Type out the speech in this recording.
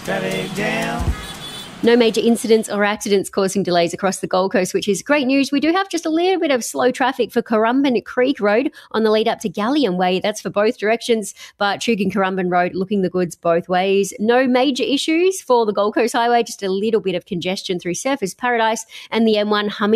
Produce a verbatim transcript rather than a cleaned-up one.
traffic jam. No major incidents or accidents causing delays across the Gold Coast, which is great news. We do have just a little bit of slow traffic for Currumbin Creek Road on the lead up to Galleon Way. That's for both directions, but Tugun Currumbin Road looking the goods both ways. No major issues for the Gold Coast Highway, just a little bit of congestion through Surfers Paradise and the M one Humming